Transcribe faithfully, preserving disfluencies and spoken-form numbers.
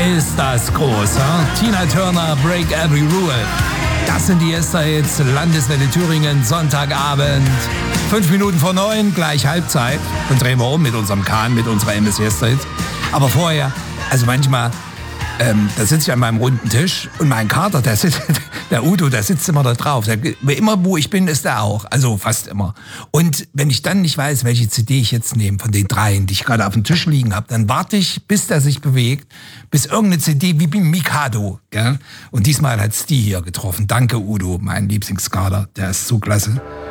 ist das groß, hm? Tina Turner, Break Every Rule. Das sind die Yesterhits, Landeswelle Thüringen, Sonntagabend. Fünf Minuten vor neun, gleich Halbzeit. Dann drehen wir um mit unserem Kahn, mit unserer M S Yesterhits. Aber vorher, also manchmal, ähm, da sitze ich an meinem runden Tisch und mein Kater, der sitzt, der Udo, der sitzt immer da drauf. Der, immer wo ich bin, ist er auch. Also fast immer. Und wenn ich dann nicht weiß, welche C D ich jetzt nehme von den dreien, die ich gerade auf dem Tisch liegen habe, dann warte ich, bis der sich bewegt, bis irgendeine C D wie Mikado. Gell? Und diesmal hat's die hier getroffen. Danke, Udo, mein Lieblingskater. Der ist so klasse.